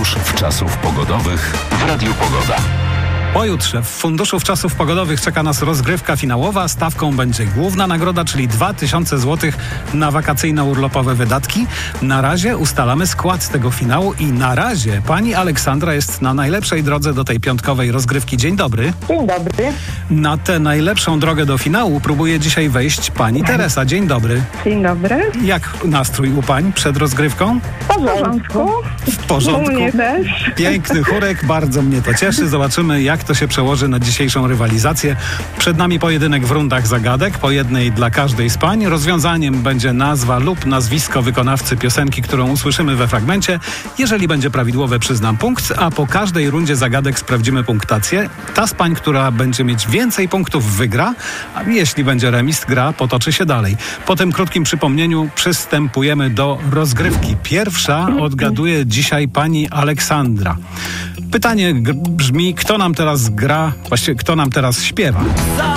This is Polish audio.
Fundusz Wczasów Pogodowych w Radiu Pogoda. Pojutrze w Funduszu Wczasów Pogodowych czeka nas rozgrywka finałowa. Stawką będzie główna nagroda, czyli 2000 zł na wakacyjno-urlopowe wydatki. Na razie ustalamy skład tego finału i na razie pani Aleksandra jest na najlepszej drodze do tej piątkowej rozgrywki. Dzień dobry. Dzień dobry. Na tę najlepszą drogę do finału próbuje dzisiaj wejść pani Teresa. Dzień dobry. Dzień dobry. Jak nastrój u pań przed rozgrywką? W porządku. W porządku. U mnie też. Piękny chórek, bardzo mnie to cieszy. Zobaczymy, jak to się przełoży na dzisiejszą rywalizację. Przed nami pojedynek w rundach zagadek, po jednej dla każdej z pań. Rozwiązaniem będzie nazwa lub nazwisko wykonawcy piosenki, którą usłyszymy we fragmencie. Jeżeli będzie prawidłowe, przyznam punkt, a po każdej rundzie zagadek sprawdzimy punktację. Ta z pań, która będzie mieć więcej punktów, wygra, a jeśli będzie remis, gra potoczy się dalej. Po tym krótkim przypomnieniu przystępujemy do rozgrywki. Pierwsza odgaduje dzisiaj pani Aleksandra. Pytanie brzmi, kto nam teraz gra, właściwie kto nam teraz śpiewa?